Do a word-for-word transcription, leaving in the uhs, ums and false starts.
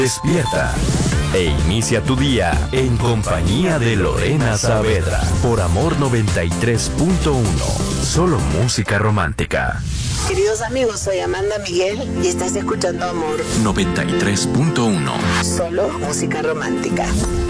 Despierta e inicia tu día en compañía de Lorena Saavedra por Amor noventa y tres punto uno. Solo música romántica. Queridos amigos, soy Amanda Miguel y estás escuchando Amor noventa y tres punto uno. Solo música romántica.